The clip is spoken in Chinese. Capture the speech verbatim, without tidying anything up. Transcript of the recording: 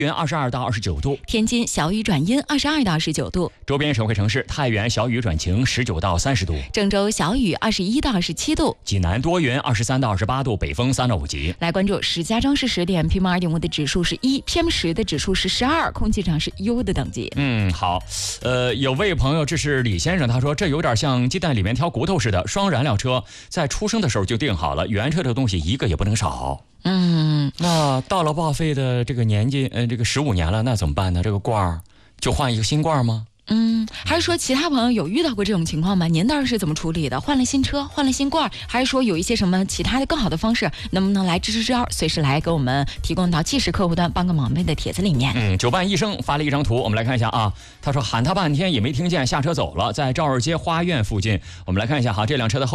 原二十二到二十九度， 天津小雨转阴二十二到十九度， 周边省会城市太原小雨转晴十九到三十度， 郑州小雨二十一到二十七度， 济南多云二十三到二十八度，北风三到五级。 来关注石家庄市十点 P M 二点五的指数是一 ，P M 十的指数是十二，空气上是优的等级。 嗯，好，呃，有位朋友，这是李先生，他说这有点像鸡蛋里面挑骨头似的，双燃料车在出生的时候就定好了，原车的东西一个也不能少。 嗯， 那到了报废的这个年纪，呃，这个十五年了，那怎么办呢？这个罐儿就换一个新罐儿吗？ 嗯，还是说其他朋友有遇到过这种情况吗？您倒是怎么处理的？换了新车，换了新罐，还是说有一些什么其他的更好的方式？能不能来支支招？随时来给我们提供到即时客户端帮个忙呗的帖子里面。 嗯，九半医生发了一张图，我们来看一下啊。他说喊他半天也没听见，下车走了，在赵二街花苑附近。我们来看一下哈，这辆车的后